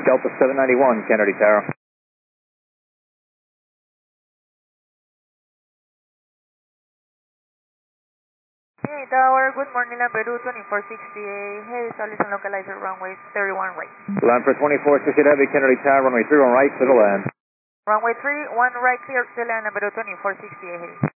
Delta 791, Kennedy Tower. Hey Tower, good morning, Peru 2460. Hey, solid and localizer runway 31 right. Land for 2460 Heavy, Kennedy Tower, runway 31 right, clear to land. Runway 31 right, clear to land, Peru 2460. Hey.